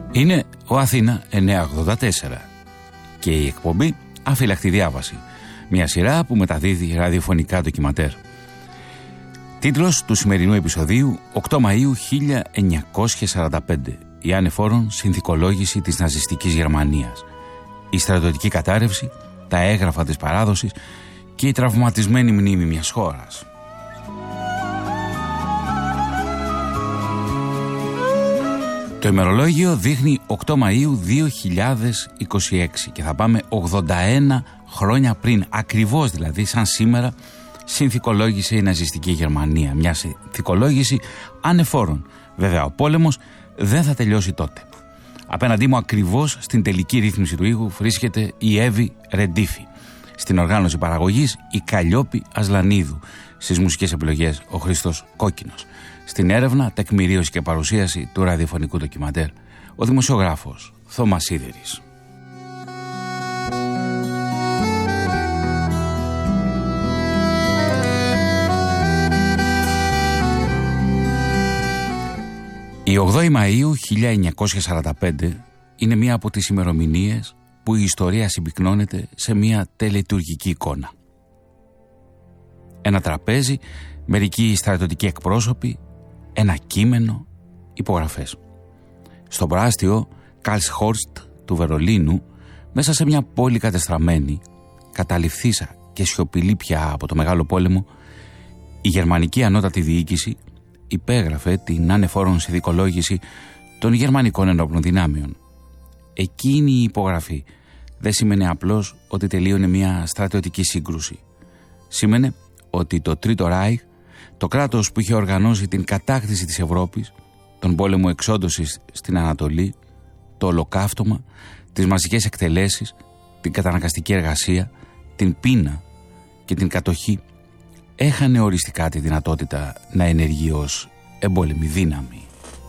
Είναι ο Αθήνα 984 και η εκπομπή Αφύλακτη Διάβαση, μια σειρά που μεταδίδει ραδιοφωνικά ντοκιματέρ. Τίτλος του σημερινού επεισοδίου: 8 Μαΐου 1945, η ανεφόρον συνθηκολόγηση της ναζιστικής Γερμανίας, η στρατιωτική κατάρρευση, τα έγγραφα της παράδοσης και η τραυματισμένη μνήμη μιας χώρας. Το ημερολόγιο δείχνει 8 Μαΐου 2026 και θα πάμε 81 χρόνια πριν, ακριβώς δηλαδή σαν σήμερα, συνθηκολόγησε η ναζιστική Γερμανία. Μια συνθηκολόγηση ανεφόρων. Βέβαια ο πόλεμος δεν θα τελειώσει τότε. Απέναντί μου ακριβώς στην τελική ρύθμιση του ήχου βρίσκεται η Εύη Ρεντίφη. Στην οργάνωση παραγωγής η Καλλιόπη Ασλανίδου. Στις μουσικές επιλογές ο Χρήστος Κόκκινος. Στην έρευνα, τεκμηρίωση και παρουσίαση του ραδιοφωνικού ντοκιμαντέρ ο δημοσιογράφος Θωμάς Σίδερης. Η 8η Μαΐου 1945 είναι μία από τις ημερομηνίες που η ιστορία συμπυκνώνεται σε μία τελετουργική εικόνα. Ένα τραπέζι, μερικοί στρατιωτικοί εκπρόσωποι, ένα κείμενο, υπογραφές. Στο προάστιο Καλσχόρστ του Βερολίνου, μέσα σε μια πόλη κατεστραμμένη, καταληφθήσα και σιωπηλή πια από το Μεγάλο Πόλεμο, η γερμανική ανώτατη διοίκηση υπέγραφε την ανεφόρον συνθηκολόγηση των γερμανικών ενόπλων δυνάμεων. Εκείνη η υπογραφή δεν σήμαινε απλώς ότι τελείωνε μια στρατιωτική σύγκρουση. Σήμαινε ότι το Τρίτο Ράιχ, το κράτος που είχε οργανώσει την κατάκτηση της Ευρώπης, τον πόλεμο εξόντωσης στην Ανατολή, το ολοκαύτωμα, τις μαζικές εκτελέσεις, την καταναγκαστική εργασία, την πείνα και την κατοχή, έχανε οριστικά τη δυνατότητα να ενεργεί ως εμπόλεμη δύναμη.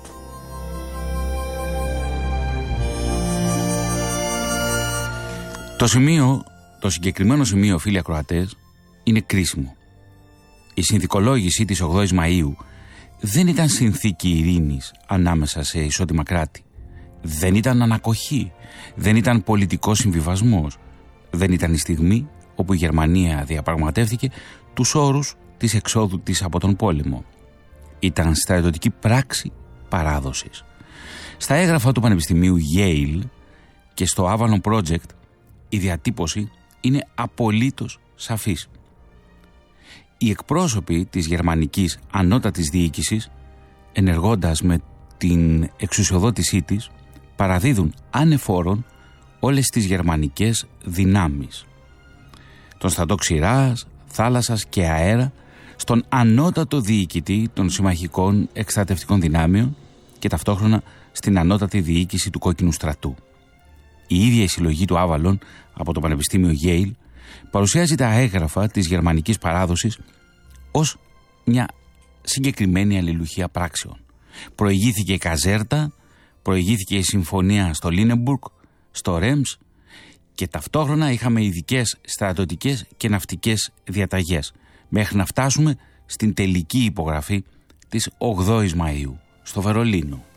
Το συγκεκριμένο σημείο, φίλοι ακροατές, είναι κρίσιμο. Η συνθηκολόγηση της 8ης Μαΐου δεν ήταν συνθήκη ειρήνης ανάμεσα σε ισότιμα κράτη. Δεν ήταν ανακοχή. Δεν ήταν πολιτικός συμβιβασμός. Δεν ήταν η στιγμή όπου η Γερμανία διαπραγματεύτηκε τους όρους της εξόδου της από τον πόλεμο. Ήταν στρατιωτική πράξη παράδοσης. Στα έγγραφα του Πανεπιστημίου Yale και στο Avalon Project η διατύπωση είναι απολύτως σαφής. Οι εκπρόσωποι της γερμανικής ανώτατης διοίκησης, ενεργώντας με την εξουσιοδότησή της, παραδίδουν ανεφόρον όλες τις γερμανικές δυνάμεις, τον στρατό ξηράς, θάλασσας και αέρα, στον ανώτατο διοικητή των συμμαχικών εκστρατευτικών δυνάμεων και ταυτόχρονα στην ανώτατη διοίκηση του Κόκκινου Στρατού. Η ίδια η συλλογή του Avalon από το Πανεπιστήμιο Yale παρουσιάζει τα έγγραφα της γερμανικής παράδοσης ως μια συγκεκριμένη αλληλουχία πράξεων. Προηγήθηκε η Καζέρτα, προηγήθηκε η συμφωνία στο Λίνεμπουργκ, στο Ρέμς και ταυτόχρονα είχαμε ειδικές στρατιωτικές και ναυτικές διαταγές μέχρι να φτάσουμε στην τελική υπογραφή της 8ης Μαΐου στο Βερολίνο.